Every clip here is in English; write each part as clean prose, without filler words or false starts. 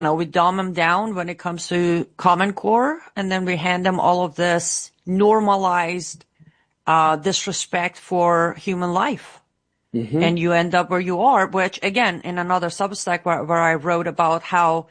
we dumb them down when it comes to Common Core, and then we hand them all of this normalized disrespect for human life. Mm-hmm. And you end up where you are, which, again, in another Substack where I wrote about how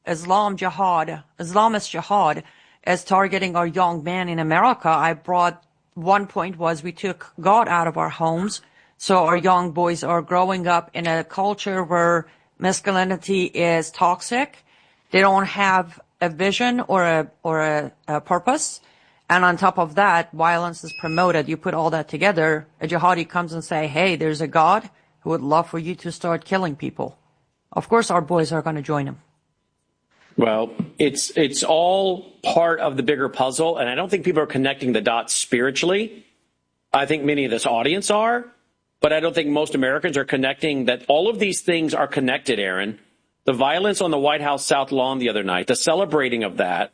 Islamist jihad is targeting our young men in America, I brought one point was we took God out of our homes. So our young boys are growing up in a culture where masculinity is toxic. They don't have a vision or a purpose. And on top of that, violence is promoted. You put all that together, a jihadi comes and say, hey, there's a God who would love for you to start killing people. Of course, our boys are going to join him. Well, it's all part of the bigger puzzle, and I don't think people are connecting the dots spiritually. I think many of this audience are, but I don't think most Americans are connecting that all of these things are connected, Aaron. The violence on the White House South Lawn the other night, the celebrating of that,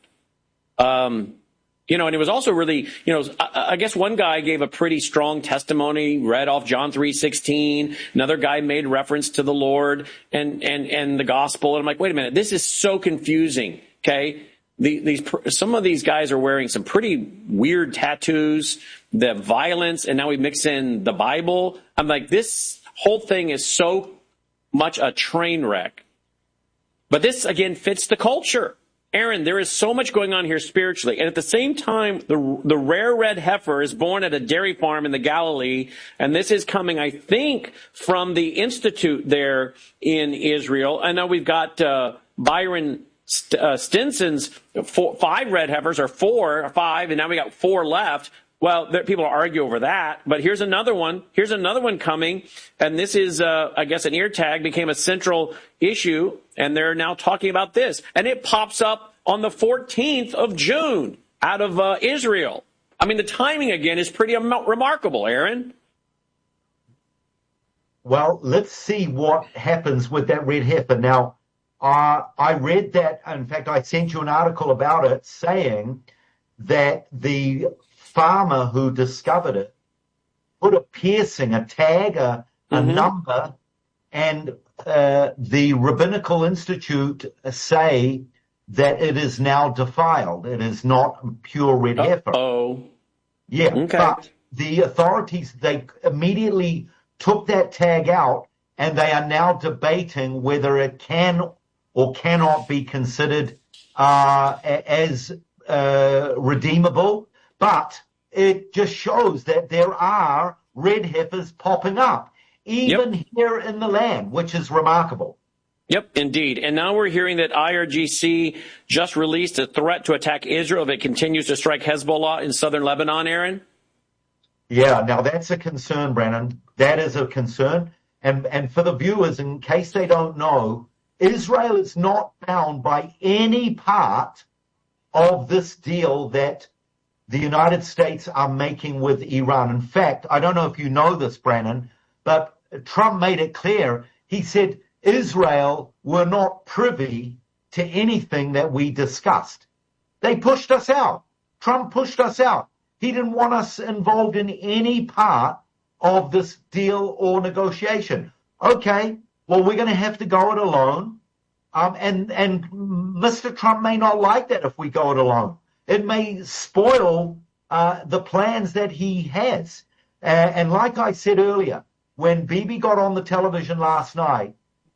and it was also really, I guess one guy gave a pretty strong testimony, read off John 3:16. Another guy made reference to the Lord and the gospel. And I'm like, wait a minute, this is so confusing. Okay. Some of these guys are wearing some pretty weird tattoos, the violence, and now we mix in the Bible. I'm like, this whole thing is so much a train wreck. But this, again, fits the culture. Aaron, there is so much going on here spiritually. And at the same time, the rare red heifer is born at a dairy farm in the Galilee. And this is coming, I think, from the institute there in Israel. I know we've got Byron Stinson's 5 red heifers, or 4 or 5, and now we got 4 left. Well, people argue over that, but here's another one. Here's another one coming, and this is, I guess, an ear tag became a central issue, and they're now talking about this. And it pops up on the 14th of June out of Israel. I mean, the timing, again, is pretty remarkable, Aaron. Well, let's see what happens with that red heifer. Now, I read that, in fact, I sent you an article about it saying that the farmer who discovered it put a piercing, a tag, a number, and the Rabbinical Institute say that it is now defiled. It is not pure red heifer. Oh. Yeah, okay. But the authorities, they immediately took that tag out, and they are now debating whether it can or cannot be considered as redeemable. But it just shows that there are red heifers popping up, even here in the land, which is remarkable. Yep, indeed. And now we're hearing that IRGC just released a threat to attack Israel if it continues to strike Hezbollah in southern Lebanon, Aaron? Yeah, now that's a concern, Brennan. That is a concern. And for the viewers, in case they don't know, Israel is not bound by any part of this deal that the United States are making with Iran. In fact, I don't know if you know this, Brannon, but Trump made it clear. He said Israel were not privy to anything that we discussed. They pushed us out. Trump pushed us out. He didn't want us involved in any part of this deal or negotiation. Okay, well, we're going to have to go it alone. And Mr. Trump may not like that if we go it alone. It may spoil the plans that he has. And like I said earlier, when Bibi got on the television last night,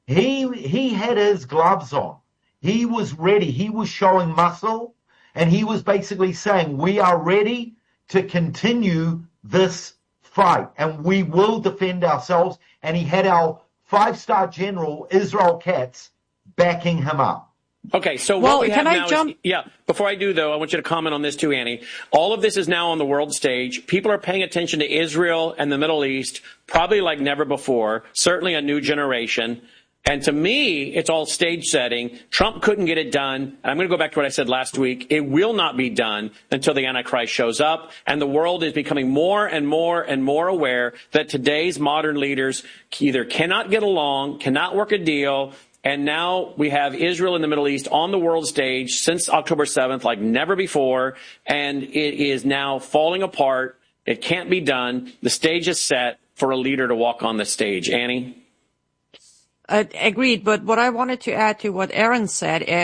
he had his gloves on. He was ready. He was showing muscle, and he was basically saying, we are ready to continue this fight, and we will defend ourselves. And he had our 5-star general, Israel Katz, backing him up. Okay, so what we have now is, before I do, though, I want you to comment on this too, Annie. All of this is now on the world stage. People are paying attention to Israel and the Middle East, probably like never before, certainly a new generation. And to me, it's all stage setting. Trump couldn't get it done. And I'm going to go back to what I said last week. It will not be done until the Antichrist shows up. And the world is becoming more and more and more aware that today's modern leaders either cannot get along, cannot work a deal. And now we have Israel and the Middle East on the world stage since October 7th, like never before. And it is now falling apart. It can't be done. The stage is set for a leader to walk on the stage. Annie? Agreed. But what I wanted to add to what Aaron said